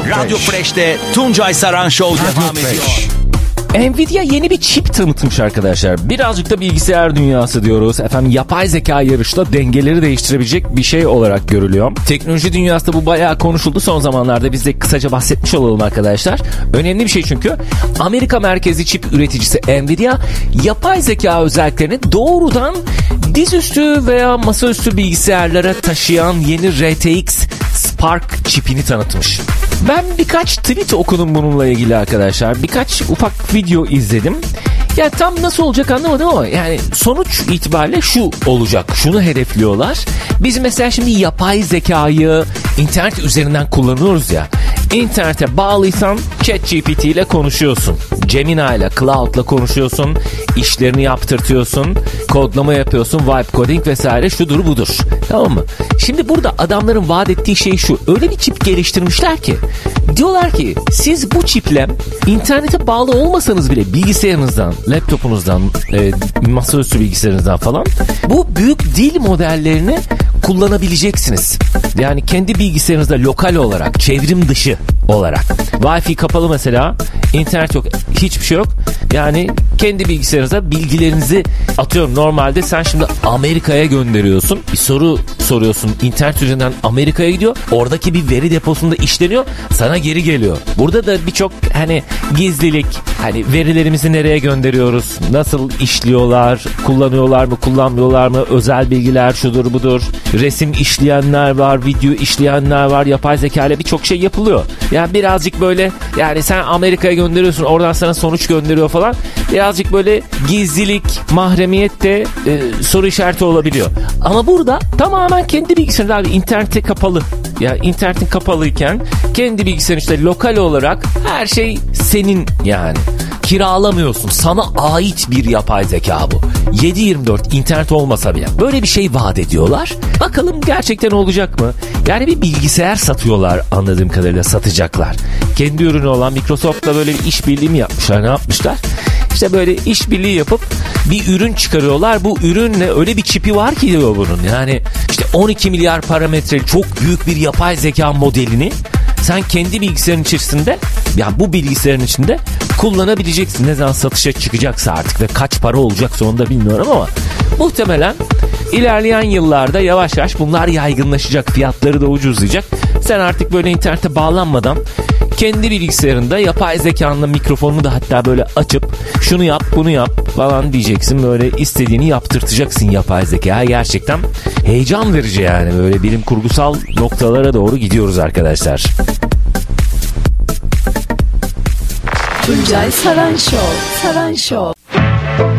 Radyo Fresh'te Tuncay Saran Show devam ediyor. Nvidia yeni bir çip tanıtmış arkadaşlar. Birazcık da bilgisayar dünyası diyoruz. Efendim yapay zeka yarışta dengeleri değiştirebilecek bir şey olarak görülüyor. Teknoloji dünyasında bu bayağı konuşuldu son zamanlarda. Biz de kısaca bahsetmiş olalım arkadaşlar. Önemli bir şey çünkü. Amerika merkezli çip üreticisi Nvidia yapay zeka özelliklerini doğrudan dizüstü veya masaüstü bilgisayarlara taşıyan yeni RTX Spark çipini tanıtmış. Ben birkaç tweet okudum bununla ilgili arkadaşlar. Birkaç ufak video izledim. Ya tam nasıl olacak anlamadım ama yani sonuç itibariyle şu olacak. Şunu hedefliyorlar. Biz mesela şimdi yapay zekayı internet üzerinden kullanıyoruz ya. İnternete bağlıysan ChatGPT ile konuşuyorsun. Gemini ile, Cloud ile konuşuyorsun. İşlerini yaptırtıyorsun. Kodlama yapıyorsun. Vibe coding vesaire şudur budur. Tamam mı? Şimdi burada adamların vaat ettiği şey şu. Öyle bir çip geliştirmişler ki. Diyorlar ki siz bu çiple internete bağlı olmasanız bile bilgisayarınızdan, laptopunuzdan, masaüstü bilgisayarınızdan falan bu büyük dil modellerini kullanabileceksiniz. Yani kendi bilgisayarınızda lokal olarak, çevrim dışı olarak. Wi-Fi kapalı mesela, internet yok, hiçbir şey yok. Yani kendi bilgisayarınızda bilgilerinizi atıyorum. Normalde sen şimdi Amerika'ya gönderiyorsun. Bir soru soruyorsun. İnternet üzerinden Amerika'ya gidiyor. Oradaki bir veri deposunda işleniyor. Sana geri geliyor. Burada da birçok hani gizlilik, hani verilerimizi nereye gönderiyoruz? Nasıl işliyorlar? Kullanıyorlar mı? Kullanmıyorlar mı? Özel bilgiler şudur budur. Resim işleyenler var. Video işleyenler var. Yapay zeka ile birçok şey yapılıyor. Yani birazcık böyle yani sen Amerika'ya gönderiyorsun. Oradan sana sonuç gönderiyor falan. Birazcık böyle gizlilik, mahremiyet de soru işareti olabiliyor. Ama burada tamamen kendi bilgisayarında abi internete kapalı. Ya internetin kapalıyken kendi bilgisayarın işte lokal olarak her şey senin yani. Kiralamıyorsun. Sana ait bir yapay zeka bu. 7/24 internet olmasa bile. Böyle bir şey vaat ediyorlar. Bakalım gerçekten olacak mı? Yani bir bilgisayar satıyorlar anladığım kadarıyla, satacaklar. Kendi ürünü olan Microsoft'la böyle bir işbirliği mi yapmışlar, ne yapmışlar? İşte böyle işbirliği yapıp bir ürün çıkarıyorlar. Bu ürünle öyle bir çipi var ki diyor bunun. Yani işte 12 milyar parametre çok büyük bir yapay zeka modelini sen kendi bilgisayarın içerisinde, yani bu bilgisayarın içinde kullanabileceksin. Ne zaman satışa çıkacaksa artık ve kaç para olacaksa onu da bilmiyorum ama muhtemelen ilerleyen yıllarda yavaş yavaş bunlar yaygınlaşacak. Fiyatları da ucuzlayacak. Sen artık böyle internete bağlanmadan kendi bilgisayarında yapay zekanla mikrofonunu da hatta böyle açıp şunu yap bunu yap falan diyeceksin. Böyle istediğini yaptırtacaksın yapay zekaya. Gerçekten heyecan verici yani. Böyle bilim kurgusal noktalara doğru gidiyoruz arkadaşlar. Tuncay Saran Show.